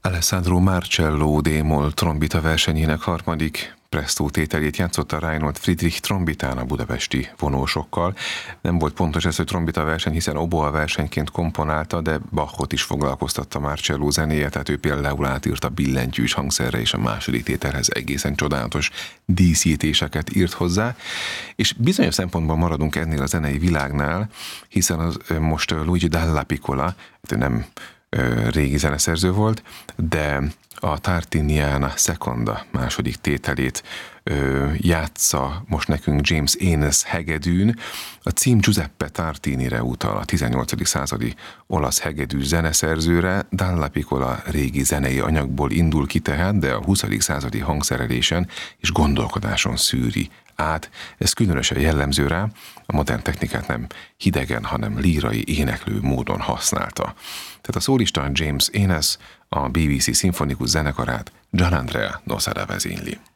Alessandro Marcello d-moll trombita versenyének harmadik Presto tételét játszotta Reinhold Friedrich trombitán a budapesti vonósokkal. Nem volt pontos ez, hogy trombita verseny, hiszen oboa versenyként komponálta, de Bachot is foglalkoztatta Marcello zenéje, tehát ő például átírta billentyűs hangszerre, és a második tételhez egészen csodálatos díszítéseket írt hozzá. És bizonyos szempontból maradunk ennél a zenei világnál, hiszen most Luigi Dalla Piccola, nem régi zeneszerző volt, de a Tartiniana Seconda második tételét játsza most nekünk James Ehnes hegedűn. A cím Giuseppe Tartinire utal, a 18. századi olasz hegedű zeneszerzőre. Dalla Piccola régi zenei anyagból indul ki tehát, de a 20. századi hangszerelésen és gondolkodáson szűri át. Ez különösen jellemző rá, a modern technikát nem hidegen, hanem lírai, éneklő módon használta. Tehát a szólista James Ehnes a BBC szimfonikus zenekarát Gianandrea Nosara vezényli.